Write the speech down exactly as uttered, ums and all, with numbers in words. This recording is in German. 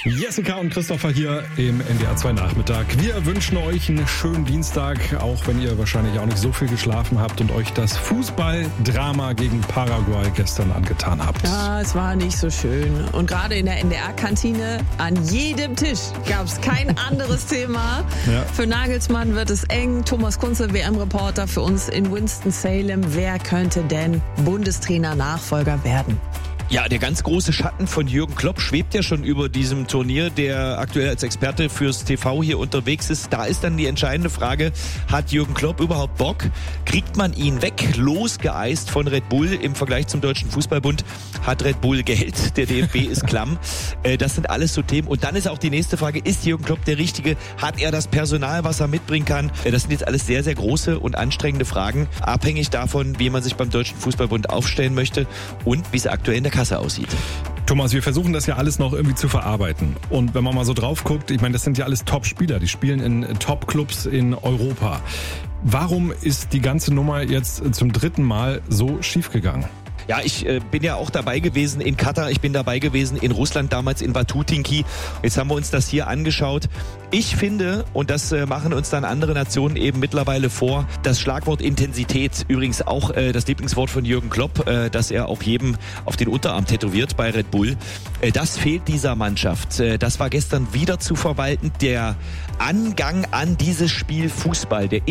Jessica und Christopher hier im N D R zwei Nachmittag. Wir wünschen euch einen schönen Dienstag, auch wenn ihr wahrscheinlich auch nicht so viel geschlafen habt und euch das Fußballdrama gegen Paraguay gestern angetan habt. Ja, es war nicht so schön. Und gerade in der N D R-Kantine, an jedem Tisch gab es kein anderes Thema. Ja. Für Nagelsmann wird es eng. Thomas Kunze, W M-Reporter für uns in Winston-Salem. Wer könnte denn Bundestrainer-Nachfolger werden? Ja, der ganz große Schatten von Jürgen Klopp schwebt ja schon über diesem Turnier, der aktuell als Experte fürs T V hier unterwegs ist. Da ist dann die entscheidende Frage, hat Jürgen Klopp überhaupt Bock? Kriegt man ihn weg, losgeeist von Red Bull? Im Vergleich zum Deutschen Fußballbund hat Red Bull Geld, der D F B ist klamm. Das sind alles so Themen. Und dann ist auch die nächste Frage, ist Jürgen Klopp der Richtige? Hat er das Personal, was er mitbringen kann? Das sind jetzt alles sehr, sehr große und anstrengende Fragen, abhängig davon, wie man sich beim Deutschen Fußballbund aufstellen möchte und wie es aktuell in der Kasse aussieht. Thomas, wir versuchen das ja alles noch irgendwie zu verarbeiten. Und wenn man mal so drauf guckt, ich meine, das sind ja alles Top-Spieler, die spielen in Top-Clubs in Europa. Warum ist die ganze Nummer jetzt zum dritten Mal so schiefgegangen? Ja, ich äh, bin ja auch dabei gewesen in Katar, ich bin dabei gewesen in Russland, damals in Batutinki. Jetzt haben wir uns das hier angeschaut. Ich finde, und das äh, machen uns dann andere Nationen eben mittlerweile vor, das Schlagwort Intensität, übrigens auch äh, das Lieblingswort von Jürgen Klopp, äh, dass er auf jedem auf den Unterarm tätowiert bei Red Bull. Äh, das fehlt dieser Mannschaft. Äh, das war gestern wieder zu verwalten. Der Angang an dieses Spiel Fußball, der